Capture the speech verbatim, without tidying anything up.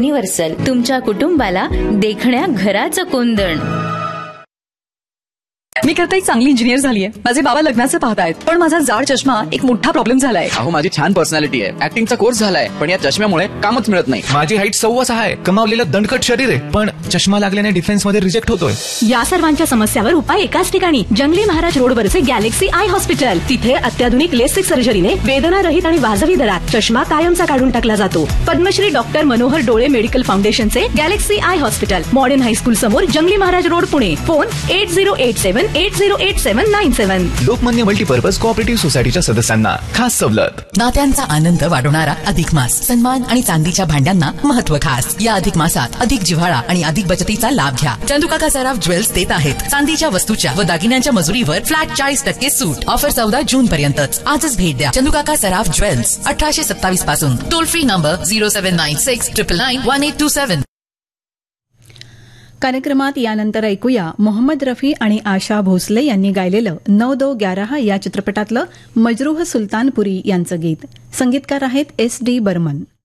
Universal, तुमच्या कुटुंबाला देखण्या घराचं कोंदण. मी करता एक चांगली इंजिनियर झालीय. माझे बाबा लग्नाचं पाहतायत, पण माझा जाड चष्मा एक मोठा प्रॉब्लेम झालाय. अहो, माझी छान पर्सनॅलिटी आहे, ऍक्टिंगचा कोर्स झालाय, पण या चष्म्यामुळे कामच मिळत नाही. माझी हाईट सव्वा सहा आहे, कमावलेलं दणकट शरीर आहे, पण चष्मा लागल्याने डिफेन्स मध्ये रिजेक्ट होतोय. या सर्वांच्या समस्यावर उपाय एकाच ठिकाणी, जंगली महाराज रोडवरचे गॅलेक्सी आय हॉस्पिटल. तिथे अत्याधुनिक लेसिक सर्जरीने वेदना रहित आणि वाजवी दरात चष्मा कायमचा काढून टाकला जातो. पद्मश्री डॉक्टर मनोहर डोळे मेडिकल फाउंडेशनचे Galaxy I hospital, modern high school समोर, जंगली Maharaj road, Pune. Phone at zero eight seven eight zero eight seven nine seven. Lokmanya multipurpose cooperative सोसायटीच्या सदस्यांना खास सवलत. नात्यांचा आनंद वाढवणारा अधिक मास. सन्मान आणि चांदीच्या भांड्यांना महत्व खास. या अधिक मासात अधिक जिव्हाळा आणि अधिक बचतीचा लाभ घ्या. चंदुकाका सराफ ज्वेल्स देत आहेत चांदीच्या वस्तूच्या व दागिन्यांच्या मजुरीवर फ्लॅट चाळीस टक्के सूट. ऑफर चौदा जून पर्यंतच. आजच भेट द्या चंदुकाका सराफ ज्वेल्स, अठराशे सत्तावीस पासून. Toll free number zero seven nine six triple nine one eight to seven. कार्यक्रमात यानंतर ऐकूया मोहम्मद रफी आणि आशा भोसले यांनी गायलेलं नौ दो ग्यारह या चित्रपटातलं मजरूह सुलतानपुरी यांचं गीत. संगीतकार आहेत एस डी बर्मन.